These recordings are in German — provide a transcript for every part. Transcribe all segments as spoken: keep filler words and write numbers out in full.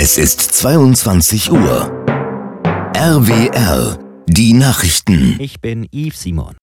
Es ist zweiundzwanzig Uhr. R W R, die Nachrichten. Ich bin Yves Simon.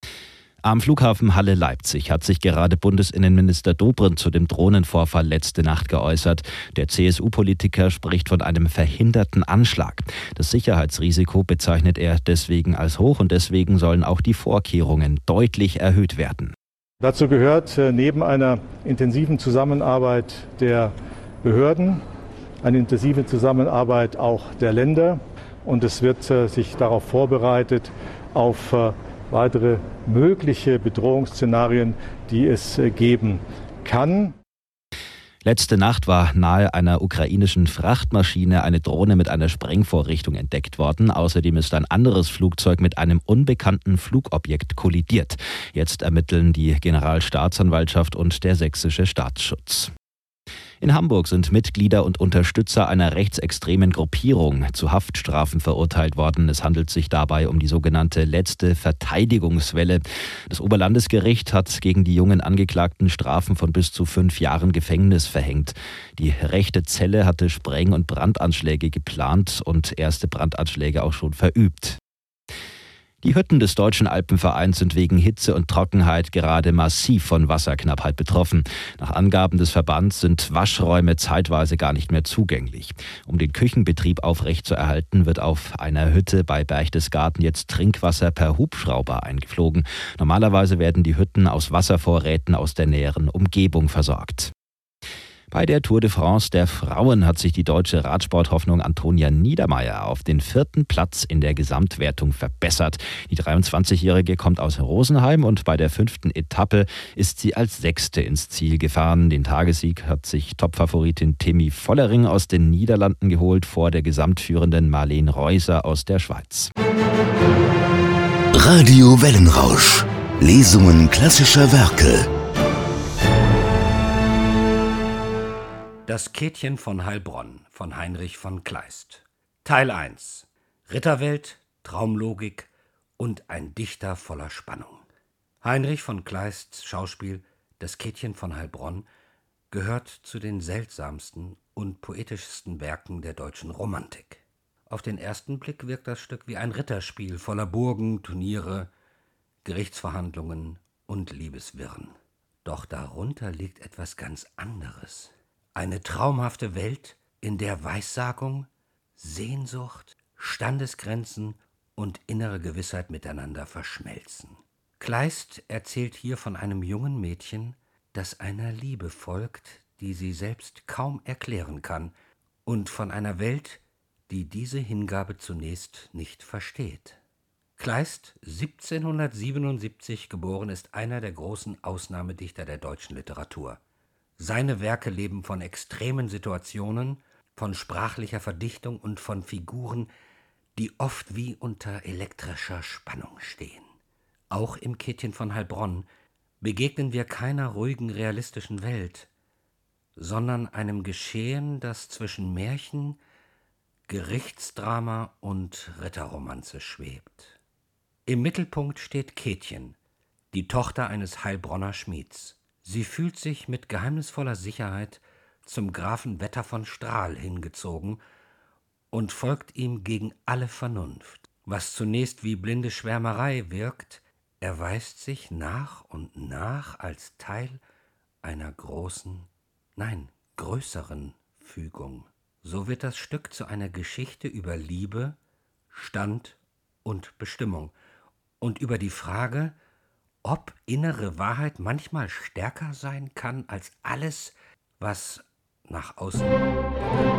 Am Flughafen Halle-Leipzig hat sich gerade Bundesinnenminister Dobrindt zu dem Drohnenvorfall letzte Nacht geäußert. Der C S U-Politiker spricht von einem verhinderten Anschlag. Das Sicherheitsrisiko bezeichnet er deswegen als hoch und deswegen sollen auch die Vorkehrungen deutlich erhöht werden. Dazu gehört neben einer intensiven Zusammenarbeit der Behörden eine intensive Zusammenarbeit auch der Länder, und es wird sich darauf vorbereitet, auf weitere mögliche Bedrohungsszenarien, die es geben kann. Letzte Nacht war nahe einer ukrainischen Frachtmaschine eine Drohne mit einer Sprengvorrichtung entdeckt worden. Außerdem ist ein anderes Flugzeug mit einem unbekannten Flugobjekt kollidiert. Jetzt ermitteln die Generalstaatsanwaltschaft und der sächsische Staatsschutz. In Hamburg sind Mitglieder und Unterstützer einer rechtsextremen Gruppierung zu Haftstrafen verurteilt worden. Es handelt sich dabei um die sogenannte letzte Verteidigungswelle. Das Oberlandesgericht hat gegen die jungen Angeklagten Strafen von bis zu fünf Jahren Gefängnis verhängt. Die rechte Zelle hatte Spreng- und Brandanschläge geplant und erste Brandanschläge auch schon verübt. Die Hütten des Deutschen Alpenvereins sind wegen Hitze und Trockenheit gerade massiv von Wasserknappheit betroffen. Nach Angaben des Verbands sind Waschräume zeitweise gar nicht mehr zugänglich. Um den Küchenbetrieb aufrechtzuerhalten, wird auf einer Hütte bei Berchtesgaden jetzt Trinkwasser per Hubschrauber eingeflogen. Normalerweise werden die Hütten aus Wasservorräten aus der näheren Umgebung versorgt. Bei der Tour de France der Frauen hat sich die deutsche Radsporthoffnung Antonia Niedermaier auf den vierten Platz in der Gesamtwertung verbessert. Die dreiundzwanzigjährige kommt aus Rosenheim und bei der fünften Etappe ist sie als Sechste ins Ziel gefahren. Den Tagessieg hat sich Topfavoritin Timmy Vollering aus den Niederlanden geholt vor der gesamtführenden Marleen Reuser aus der Schweiz. Radio Wellenrausch. Lesungen klassischer Werke. Das Käthchen von Heilbronn von Heinrich von Kleist. Teil eins. Ritterwelt, Traumlogik und ein Dichter voller Spannung. Heinrich von Kleists Schauspiel Das Käthchen von Heilbronn gehört zu den seltsamsten und poetischsten Werken der deutschen Romantik. Auf den ersten Blick wirkt das Stück wie ein Ritterspiel voller Burgen, Turniere, Gerichtsverhandlungen und Liebeswirren. Doch darunter liegt etwas ganz anderes. Eine traumhafte Welt, in der Weissagung, Sehnsucht, Standesgrenzen und innere Gewissheit miteinander verschmelzen. Kleist erzählt hier von einem jungen Mädchen, das einer Liebe folgt, die sie selbst kaum erklären kann, und von einer Welt, die diese Hingabe zunächst nicht versteht. Kleist, siebzehnhundertsiebenundsiebzig geboren, ist einer der großen Ausnahmedichter der deutschen Literatur. Seine Werke leben von extremen Situationen, von sprachlicher Verdichtung und von Figuren, die oft wie unter elektrischer Spannung stehen. Auch im Käthchen von Heilbronn begegnen wir keiner ruhigen, realistischen Welt, sondern einem Geschehen, das zwischen Märchen, Gerichtsdrama und Ritterromanze schwebt. Im Mittelpunkt steht Käthchen, die Tochter eines Heilbronner Schmieds. Sie fühlt sich mit geheimnisvoller Sicherheit zum Grafen Wetter von Strahl hingezogen und folgt ihm gegen alle Vernunft. Was zunächst wie blinde Schwärmerei wirkt, erweist sich nach und nach als Teil einer großen, nein, größeren Fügung. So wird das Stück zu einer Geschichte über Liebe, Stand und Bestimmung und über die Frage, ob innere Wahrheit manchmal stärker sein kann als alles, was nach außen